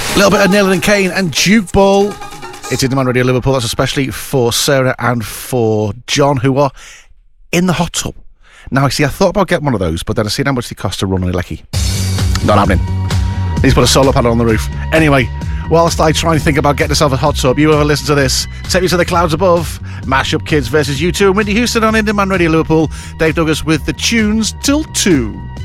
A little bit of Nailer and Kane and Duke Ball. It's in the Man Radio Liverpool. That's especially for Sarah and for John, who are in the hot tub. Now, I thought about getting one of those, but then I seen how much they cost to run on a lecky. Not happening. Need to put a solar panel on the roof. Anyway, whilst I try and think about getting myself a hot tub, you ever listen to this? Take me to the clouds above. Mash Up Kids versus U2 and Whitney Houston on Indie Man Radio Liverpool. Dave Douglas with the tunes till 2.